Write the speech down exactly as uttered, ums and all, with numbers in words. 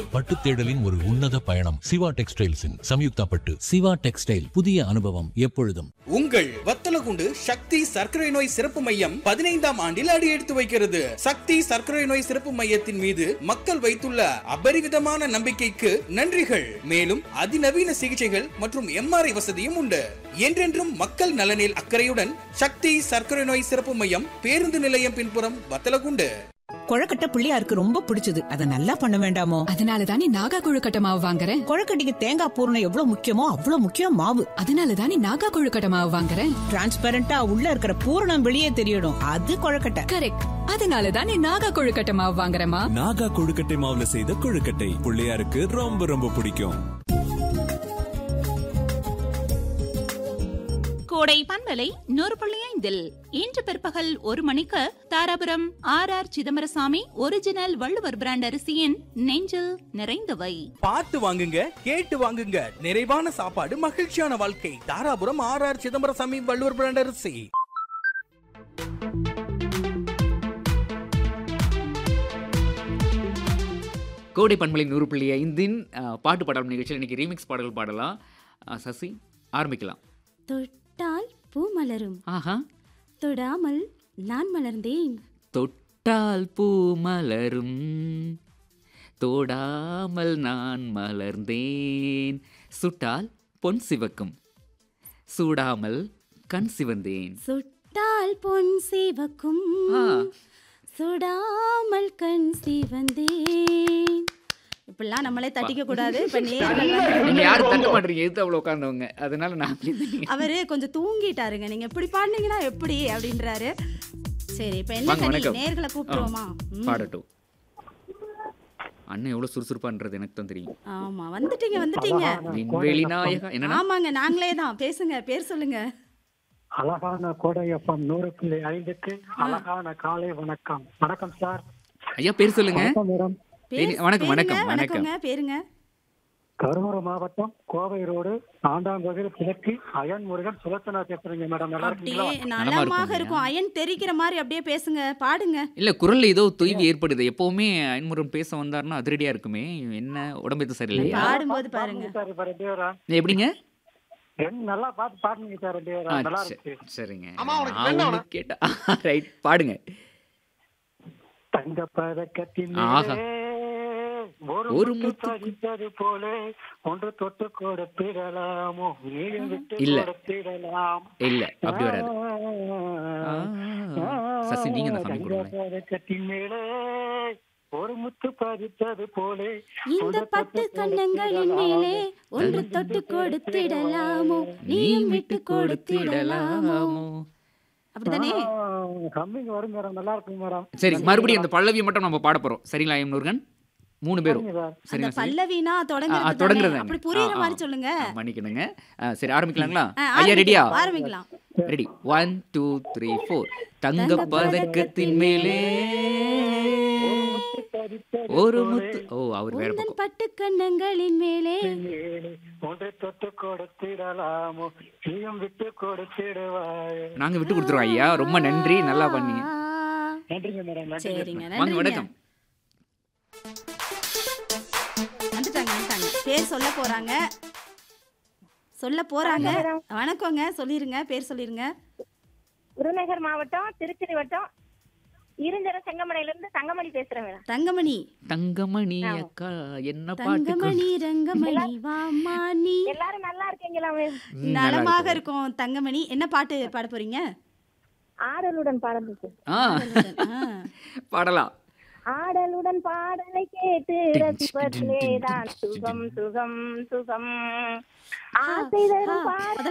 பட்டு தேடலின் ஒரு உன்னத பயணம். சிவா டெக்ஸ்டைல்ஸின் சம்யுக்தா பட்டு. சிவா டெக்ஸ்டைல், புதிய அனுபவம் எப்பொழுதும். உங்கள் வத்தலகுண்டு சக்தி சர்க்கரை நோய் சிறப்பு மையம் பதினைந்தாம் ஆண்டில் அடி எடுத்து வைக்கிறது. சக்தி சர்க்கரை நோய் சிறப்பு மையத்தின் மீது மக்கள் வைத்துள்ள அபரிவிதமான நம்பிக்கைக்கு நன்றிகள். மேலும் அதிநவீன சிகிச்சைகள் மற்றும் எம்ஆர்ஐ வசதியும் உண்டு. என்றென்றும் மக்கள் நலனில் அக்கறையுடன் சக்தி சர்க்கரை நோய் சிறப்பு மையம், பேருந்து நிலையம் பின்புறம், வத்தலகுண்டு. கொழக்கட்டை பிள்ளையாருக்கு ரொம்ப பிடிச்சது. அதை நல்லா பண்ண வேண்டாமோ? அதனால தானே நாகா கொழுக்கட்டை மாவு வாங்குறேன். கொழக்கட்டைக்கு தேங்காய் பூரணம் எவ்வளவு முக்கியமோ அவ்வளவு முக்கியம் மாவு. அதனால தானே நாகா கொழுக்கட்டை மாவு வாங்குறேன். டிரான்ஸ்பரண்டா உள்ள இருக்கிற பூரணம் வெளியே தெரியணும். அது கொழக்கட்டை. கரெக்ட். அதனால தானே நாகா கொழுக்கட்டை மாவு வாங்குறேமா. நாகா கொழுக்கட்டை மாவுல செய்த கொழுக்கட்டை பிள்ளையாருக்கு ரொம்ப ரொம்ப பிடிக்கும். கோடை பண்பலை நூறு புள்ளி ஐந்தில் இன்று பிற்பகல் ஒரு மணிக்கு Dharapuram R R Chidambarasamy original Valluvar brand அரிசியின் நெஞ்சில் நிறைந்தவை. பார்த்து வாங்குங்க, கேட்டு வாங்குங்க. நிறைவான சாப்பாடு, மகிழ்ச்சியான வாழ்க்கை. Dharapuram R R Chidambarasamy Valluvar brand அரிசி. கோடை பண்பலை நூறு புள்ளி ஐந்தின் பாட்டு பாடல் நிகழ்ச்சியில் இன்னைக்கு ரீமிக்ஸ் பாடல் பாடலாம். சசி, ஆரம்பிக்கலாம். தொட்டால் பூ மலரும். ஆஹா. தொடாமல் நான் மலர்ந்தேன். தொட்டால் பூ மலரும், தொடாமல் நான் மலர்ந்தேன். சுட்டால் பொன் சிவக்கும், சூடாமல் கண் சிவந்தேன். சுட்டால் பொன் சிவக்கும், சுடாமல் கண் சிவந்தேன். இப்பெல்லாம் நம்மளே தட்டிக்க கூடாது. இப்ப நீங்க யாரும் தட்ட மாட்டீங்க, எது அவ்வளவு உட்கார்ந்தவங்க. அதனால நான் அவரு கொஞ்சம் தூங்கிட்டாருங்க. நீங்க எப்படி பாடுனீங்கன்னா எப்படி அப்படின்றாரு. சரி, இப்ப என்ன நேர்களை கூப்பிடுவோமா? பாடட்டும். அண்ணன் எவ்வளவு சுறுசுறுப்பான்றது எனக்கு தான் தெரியும். ஆமா, வந்துட்டீங்க வந்துட்டீங்க. விண்வெளி நாயகா. என்ன? ஆமாங்க, நாங்களே தான். பேசுங்க, பேர் சொல்லுங்க. அழகான கோடையப்பம் நூறு புள்ளி ஐந்துக்கு அழகான காலை வணக்கம். வணக்கம் சார். ஐயா, பேர் சொல்லுங்க. மேடம். வணக்கம் வணக்கம் வணக்கம். பேருங்க? கரூர் மாவட்டம் கோவை ரோடு ஆண்டாங்கோவில் கிழக்கு அயன் முருகன் சுலத்தனா பேசுறீங்க மேடம். நல்லா இருக்கீங்களா? நலமாக இருக்கும். அயன் தெரிக்கிற மாதிரி அப்படியே பேசுங்க, பாடுங்க. இல்ல, குரல்ல ஏதோ தொய்வு ஏற்படுது. எப்பவுமே அயன்முருகன் பேச வந்தாருன்னா அதிரடியா இருக்குமே. என்ன உடம்பு எது சரியில்லையா? பாடும்போது பாருங்க. எப்படிங்க? நல்லா பாத்து பாடுங்க சார். நல்லா இருக்கு. சரிங்க, கேட்டா ரைட், பாடுங்க. தங்க பதக்கத்தின் ஒரு முத்து பதித்தது போல ஒன்று தொட்டு கொடுத்திடலாமோ, நீயும் விட்டு கொடுத்திடலாம். இல்ல, அப்படி வராது. சசி, நீங்க அந்த சாமி கொடுங்க. பதக்கத்தின் மேலே ஒரு முத்து பதித்தது போல இந்த பட்டு கண்ணங்களின் மேலே ஒன்று தொட்டு கொடுத்திடலாமோ, நீயும் விட்டு கொடுத்திடலாமோ. அப்படிதானே? கம்மிங் வரும் மேடம். நல்லா இருக்கு மேடம். சரி, மறுபடியும் அந்த பல்லவியை மட்டும் நம்ம பாட போறோம். சரிங்களா ஐயம் முருகன்? மூணு பேரும். அந்த பல்லவினா தொடங்குறது. அப்படி புரியுற மாதிரி சொல்லுங்க. மன்னிக்கணுங்க. சரி, ஆரம்பிக்கலாங்களா? ஐயா ரெடியா? ஆரம்பிக்கலாம். Ready. One two three four. தங்க பதக்கத்தின் மேலே ஒரு முத்து. ஓ, அவர் வேற பக்கம். பட்டு கண்ணங்களின் மேலே ஒன்று தொட்டு கொடுத்திடலாமோ, நீயும் விட்டு கொடுத்திடுவாய். நாங்க விட்டு கொடுத்துருவோம் ஐயா. ரொம்ப நன்றி, நல்லா பண்ணீங்க. நன்றிங்க மேடம். சரிங்க, வாங்க. வணக்கம். வந்துட்டாங்க வந்துட்டாங்க. பேர் சொல்ல போறாங்க சொல்ல போறாங்க வணக்கங்க, சொல்லிருங்க, பேர் சொல்லிருங்க. விருதுநகர் மாவட்டம் திருச்சி வட்டம் இருஞ்சர செங்கமணில இருந்து தங்கமணி பேசுறேன் மேடம். தங்கமணி. தங்கமணி அக்கா, என்ன பாட்டு? தங்கமணி ரங்கமணி வாமா நீ. எல்லாரும் நல்லா இருக்கீங்களா? நலமாக இருக்கும் தங்கமணி. என்ன பாட்டு பாட போறீங்க? ஆடலுடன் பாடல். பாடலாம். ஆடலுடன் பாடலை கேட்டு ரசிப்பதிலேதான் சுகம் சுகம் சுகம். ஆசை தரும் பாடல்